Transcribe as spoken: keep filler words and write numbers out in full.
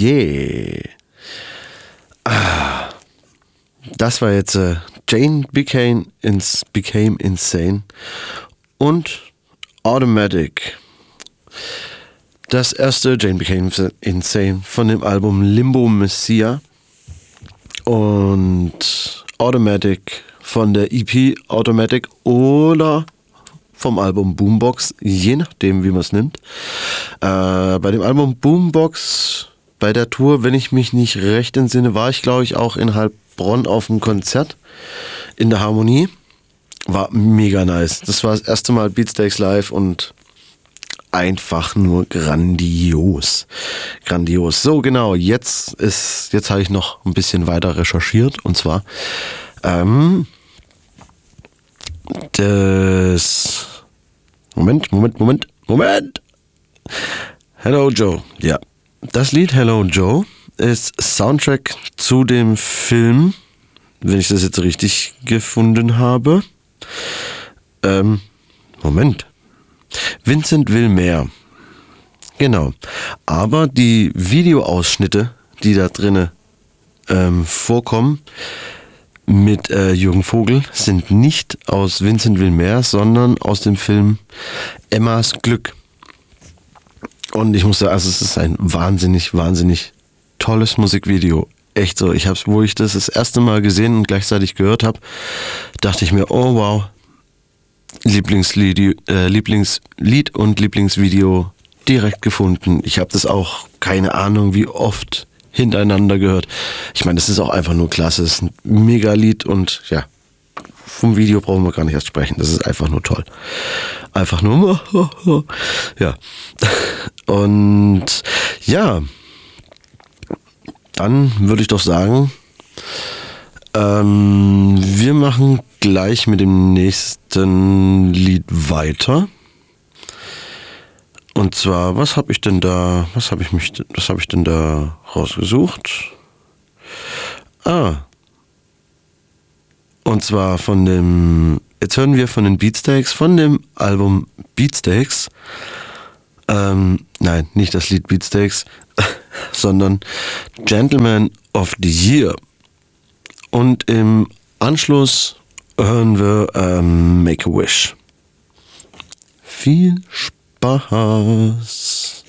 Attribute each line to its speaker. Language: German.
Speaker 1: Yeah. Ah, das war jetzt äh, Jane Became, ins, Became Insane und Automatic. Das erste Jane Became Insane von dem Album Limbo Messiah und Automatic von der E P Automatic oder vom Album Boombox, je nachdem, wie man es nimmt. Äh, bei dem Album Boombox, bei der Tour, wenn ich mich nicht recht entsinne, war ich, glaube ich, auch in Heilbronn auf einem Konzert in der Harmonie. War mega nice. Das war das erste Mal Beatsteaks live und einfach nur grandios. Grandios. So, genau, jetzt ist, jetzt habe ich noch ein bisschen weiter recherchiert und zwar ähm, das Moment, Moment, Moment, Moment. Hello Joe. Ja. Das Lied Hello Joe ist Soundtrack zu dem Film, wenn ich das jetzt richtig gefunden habe. Ähm, Moment. Vincent will mehr. Genau. Aber die Videoausschnitte, die da drinne ähm, vorkommen, mit äh, Jürgen Vogel, sind nicht aus Vincent will mehr, sondern aus dem Film Emmas Glück. Und ich muss sagen, also es ist ein wahnsinnig, wahnsinnig tolles Musikvideo. Echt so. Ich hab's, wo ich das das erste Mal gesehen und gleichzeitig gehört habe, dachte ich mir, oh wow, Lieblingslied, äh, Lieblingslied und Lieblingsvideo direkt gefunden. Ich habe das auch, keine Ahnung, wie oft hintereinander gehört. Ich meine, das ist auch einfach nur klasse. Es ist ein Megalied und ja, vom Video brauchen wir gar nicht erst sprechen. Das ist einfach nur toll. Einfach nur, ja. Und ja, dann würde ich doch sagen, ähm, wir machen gleich mit dem nächsten Lied weiter. Und zwar, was habe ich denn da, was habe ich mich, was habe ich denn da rausgesucht? Ah. Und zwar von dem, jetzt hören wir von den Beatsteaks, von dem Album Beatsteaks. Ähm, nein, nicht das Lied Beatsteaks, sondern Gentleman of the Year. Und im Anschluss hören wir ähm, Make a Wish. Viel Spaß.